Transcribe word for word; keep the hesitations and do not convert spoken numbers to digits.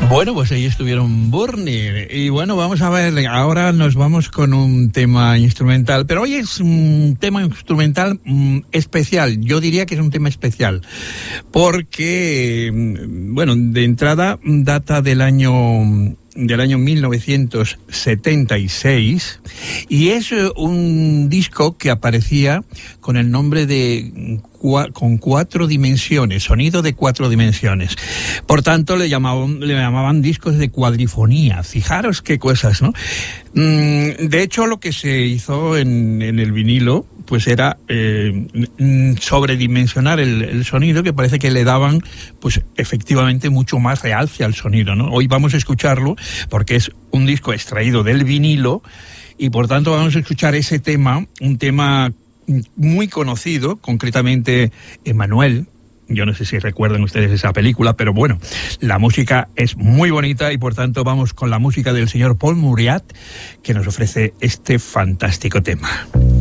Bueno, pues ahí estuvieron Burnie. Y bueno, vamos a ver, ahora nos vamos con un tema instrumental, pero hoy es un tema instrumental mm, especial. Yo diría que es un tema especial, porque, bueno, de entrada data del año... del año mil novecientos setenta y seis, y es un disco que aparecía con el nombre de cua, con cuatro dimensiones, sonido de cuatro dimensiones. Por tanto, le llamaban, le llamaban discos de cuadrifonía. Fijaros qué cosas, ¿no? De hecho, lo que se hizo en, en el vinilo, pues era eh, sobredimensionar el, el sonido, que parece que le daban, pues efectivamente, mucho más realce al sonido, ¿no? Hoy vamos a escucharlo porque es un disco extraído del vinilo y por tanto vamos a escuchar ese tema, un tema muy conocido, concretamente Emanuel. Yo no sé si recuerdan ustedes esa película, pero bueno, la música es muy bonita y por tanto vamos con la música del señor Paul Mauriat, que nos ofrece este fantástico tema.